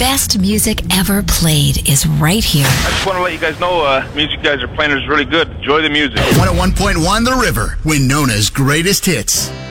best music ever played is right here. I just want to let you guys know, music you guys are playing is really good. Enjoy the music. 101.1 The River, Winona's greatest hits.